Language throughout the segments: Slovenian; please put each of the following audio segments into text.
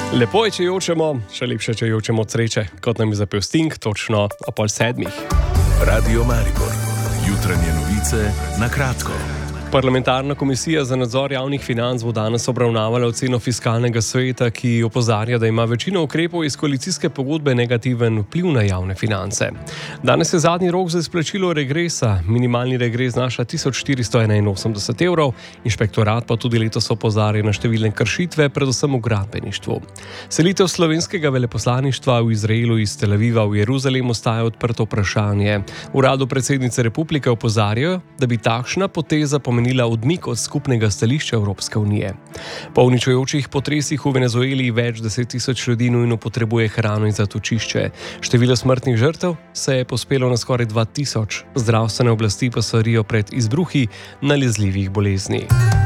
Lepo je, če jočemo, še lepše, če jočemo od sreče, kot nam je zapel Sting, točno o 6:30. Radio Maribor. Jutranje novice na kratko. Parlamentarna komisija za nadzor javnih financ bo danes obravnavala oceno fiskalnega sveta, ki opozarja, da ima večina ukrepov iz koalicijske pogodbe negativen vpliv na javne finance. Danes je zadnji rok za izplačilo regresa. Minimalni regres znaša 1481 evrov, inšpektorat pa tudi letos opozarja na številne kršitve, predvsem v gradbeništvu. Selitev slovenskega veleposlaništva v Izraelu iz Tel Aviva v Jeruzalem ostaja odprto vprašanje. V uradu predsednice republike opozarjajo, da bi takšna poteza pomenila odmik od skupnega stališča Evropske unije. Po uničujočih potresih v Venezueli več 10.000 ljudi nujno potrebuje hrano in zatočišče. Število smrtnih žrtev se je pospelo na skoraj 2000. Zdravstvene oblasti pa svarijo pred izbruhi nalezljivih bolezni.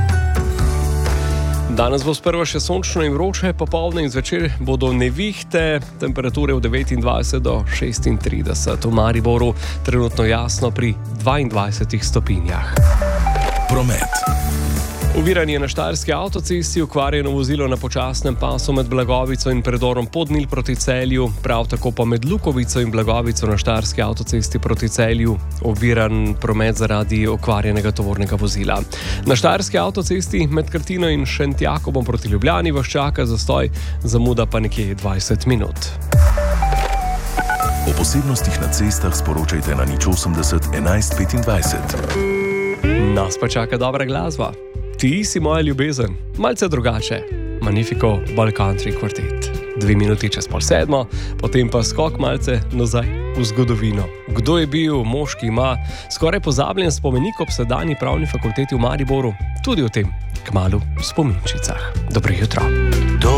Danes bo sprva še sončno in vroče, popoldne in zvečer bodo nevihte, temperature od 29 do 36. V Mariboru trenutno jasno pri 22 stopinjah. Promet. Oviranje na štajerski avtocesti, okvarjeno vozilo na počasnem pasu med Blagovico in predorom Podnil proti Celju, prav tako pa med Lukovico in Blagovico na štajerski avtocesti proti Celju, oviran promet zaradi okvarjenega tovornega vozila. Na štajerski avtocesti med Krtino in Šentjakobom proti Ljubljani vas čaka zastoj, zamuda pa nekje 20 minut. O posebnostih na cestah sporočajte na 080 11 25. Nas pa čaka dobra glasba. Ti si moja ljubezen, malce drugače. Magnifico Ball Country Quartet. 2 minuti čez 6:30, potem pa skok malce nazaj v zgodovino. Kdo je bil mož, ki ima skoraj pozabljen spomenik ob sedanji pravni fakulteti v Mariboru? Tudi o tem kmalu v spominčicah. Dobro jutro.